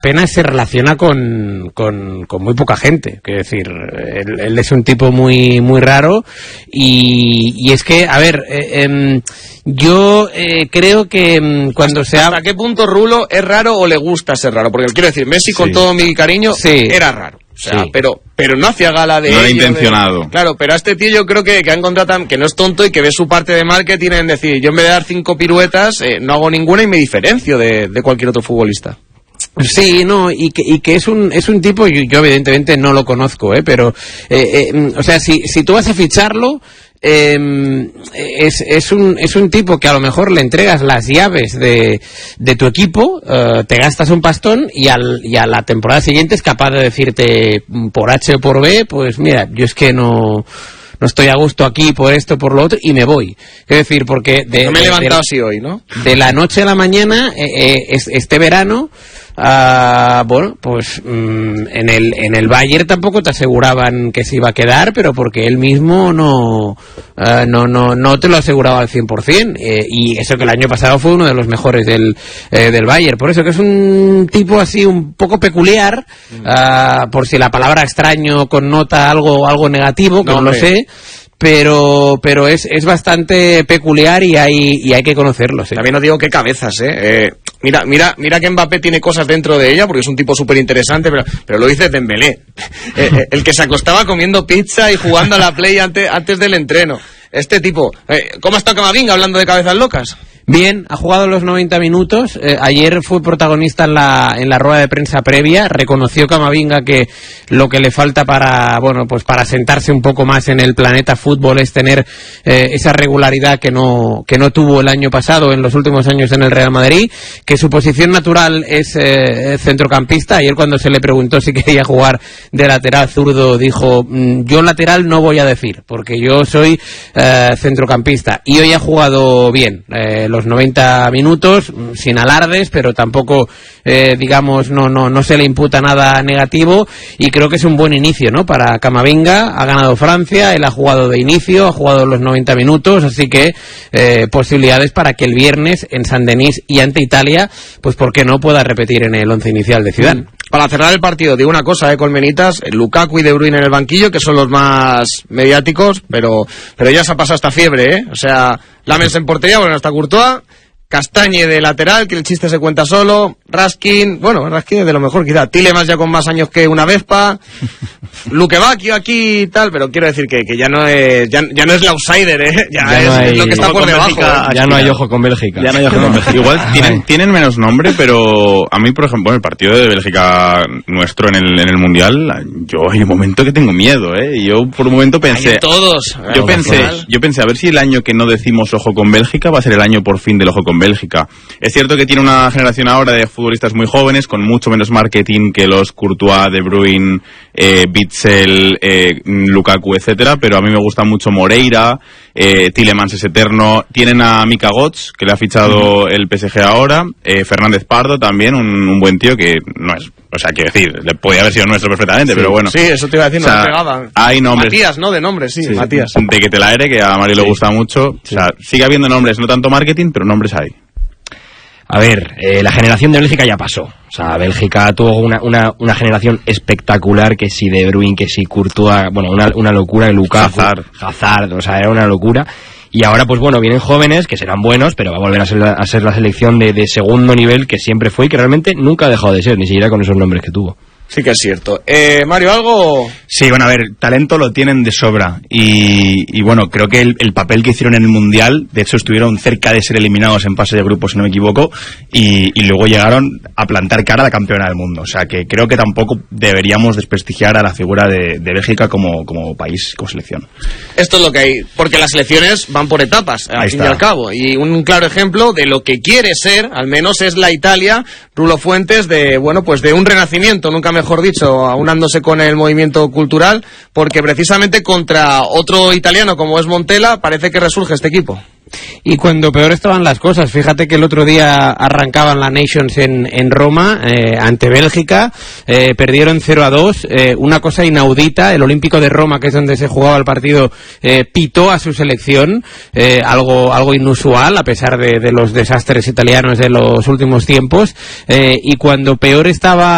apenas se relaciona con muy poca gente. Quiero decir, él es un tipo muy muy raro y es que, a ver, yo creo que cuando se ¿Hasta qué punto Rulo es raro o le gusta ser raro? Porque quiero decir, Messi, con todo mi cariño, era raro. O sea, pero no hacía gala de... No era intencionado. Claro, pero a este tío yo creo que ha encontrado que no es tonto y que ve su parte de marketing en decir, yo en vez de dar 5 piruetas, no hago ninguna y me diferencio de cualquier otro futbolista. Sí, no, y que es un tipo, yo evidentemente no lo conozco, pero o sea, si tú vas a ficharlo, es un tipo que a lo mejor le entregas las llaves de tu equipo, te gastas un pastón y a la temporada siguiente es capaz de decirte por H o por B, pues mira, yo es que no estoy a gusto aquí por esto, por lo otro, y me voy. Es decir, porque no me he levantado así hoy, ¿no? De la noche a la mañana, este verano, bueno, pues en el Bayern tampoco te aseguraban que se iba a quedar, pero porque él mismo no te lo aseguraba al 100%, y eso que el año pasado fue uno de los mejores del Bayern. Por eso que es un tipo así un poco peculiar, por si la palabra extraño connota algo negativo, que no lo sé. Pero es bastante peculiar y hay que conocerlo. ¿Sí? También os digo qué cabezas, Mira que Mbappé tiene cosas dentro de ella, porque es un tipo súper interesante, pero lo dice Dembélé. El que se acostaba comiendo pizza y jugando a la Play antes del entreno. Este tipo, ¿cómo está Camavinga hablando de cabezas locas? Bien, ha jugado los 90 minutos. Ayer fue protagonista en la rueda de prensa previa. Reconoció Camavinga que lo que le falta para sentarse un poco más en el planeta fútbol es tener esa regularidad que no tuvo el año pasado, en los últimos años en el Real Madrid, que su posición natural es centrocampista. Ayer cuando se le preguntó si quería jugar de lateral zurdo, dijo, yo lateral no voy a decir, porque yo soy centrocampista. Y hoy ha jugado bien, los 90 minutos, sin alardes, pero tampoco, no se le imputa nada negativo, y creo que es un buen inicio, ¿no? Para Camavinga. Ha ganado Francia, él ha jugado de inicio, ha jugado los 90 minutos, así que posibilidades para que el viernes en Saint-Denis y ante Italia, pues por qué no pueda repetir en el once inicial de Zidane. Para cerrar el partido, digo una cosa, Colmenitas, Lukaku y De Bruyne en el banquillo, que son los más mediáticos, pero ya se ha pasado esta fiebre, O sea, Lamens en portería, bueno, hasta Courtois, Castagne de lateral, que el chiste se cuenta solo, Raskin es de lo mejor quizá, Tielemans ya con más años que una Vespa, Luke Bacchio aquí y tal, pero quiero decir que ya no es el outsider, es lo que está por debajo. Ya no hay ojo con Bélgica. Igual tienen menos nombre, pero a mí, por ejemplo, en el partido de Bélgica nuestro en el Mundial, yo hay un momento que tengo miedo, y yo por un momento pensé, yo pensé a ver si el año que no decimos ojo con Bélgica va a ser el año por fin del ojo con Bélgica. Es cierto que tiene una generación ahora de futbolistas muy jóvenes, con mucho menos marketing que los Courtois, De Bruyne, Witsel, Lukaku, etcétera, pero a mí me gusta mucho Moreira, Tielemans es eterno, tienen a Mika Götze, que le ha fichado el PSG ahora, Fernández Pardo también, un buen tío que no es, o sea, quiero decir, le podía haber sido nuestro perfectamente, pero bueno. Sí, eso te iba a decir, no le pegaban. Hay nombres. Matías, ¿no? De nombre, sí, Matías. De que te la ere, que a Mario le gusta mucho. Sí. O sea, sigue habiendo nombres, no tanto marketing, pero nombres hay. A ver, la generación de Bélgica ya pasó. O sea, Bélgica tuvo una generación espectacular, que si De Bruyne, que si Courtois, bueno, una locura, de Lukaku, Hazard, o sea, era una locura. Y ahora, pues bueno, vienen jóvenes, que serán buenos, pero va a volver a ser la selección de segundo nivel que siempre fue y que realmente nunca ha dejado de ser, ni siquiera con esos nombres que tuvo. Sí que es cierto. Mario, ¿algo? Sí, bueno, a ver, talento lo tienen de sobra y bueno, creo que el papel que hicieron en el Mundial, de hecho estuvieron cerca de ser eliminados en fase de grupos, si no me equivoco, y luego llegaron a plantar cara a la campeona del mundo. O sea, que creo que tampoco deberíamos desprestigiar a la figura de Bélgica como país, como selección. Esto es lo que hay, porque las selecciones van por etapas, al fin y al cabo, y un claro ejemplo de lo que quiere ser, al menos, es la Italia, Rulo Fuentes, de un renacimiento, nunca mejor dicho, aunándose con el movimiento cultural, porque precisamente contra otro italiano como es Montella parece que resurge este equipo. Y cuando peor estaban las cosas, fíjate que el otro día arrancaban la Nations en Roma, ante Bélgica, perdieron 0-2, una cosa inaudita. El Olímpico de Roma, que es donde se jugaba el partido, pitó a su selección, algo inusual a pesar de los desastres italianos de los últimos tiempos, y cuando peor estaba